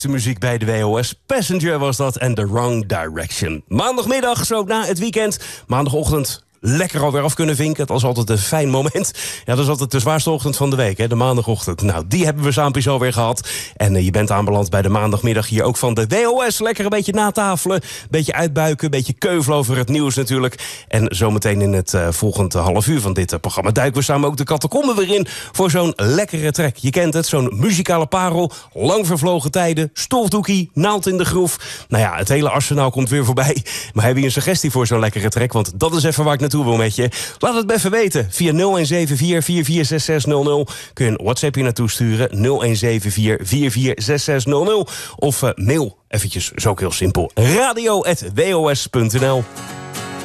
De muziek bij de WOS. Passenger was dat en The Wrong Direction. Maandagmiddag, zo na het weekend. Maandagochtend lekker alweer af kunnen vinken. Dat is altijd een fijn moment. Ja, dat is altijd de zwaarste ochtend van de week, hè? De maandagochtend. Nou, die hebben we saampjes alweer gehad. En je bent aanbeland bij de maandagmiddag hier ook van de WOS. Lekker een beetje natafelen, een beetje uitbuiken, een beetje keuvelen over het nieuws natuurlijk. En zometeen in het volgende half uur van dit programma duiken we samen ook de catacomben weer in voor zo'n lekkere track. Je kent het, zo'n muzikale parel, lang vervlogen tijden, stofdoekie, naald in de groef. Nou ja, het hele arsenaal komt weer voorbij. Maar heb je een suggestie voor zo'n lekkere track? Want dat is even waar ik naartoe wil met je. Laat het me even weten. Via 0174-446600 kun je een WhatsApp hier naartoe sturen. 0174-446600. Of mail eventjes, zo ook heel simpel. radio@wos.nl